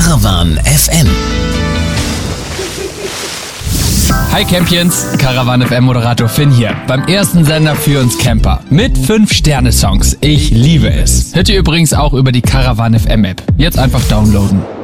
Caravan FM. Hi Campions, Caravan FM Moderator Finn hier. Beim ersten Sender für uns Camper. Mit 5-Sterne-Songs. Ich liebe es. Hört ihr übrigens auch über die Caravan FM App. Jetzt einfach downloaden.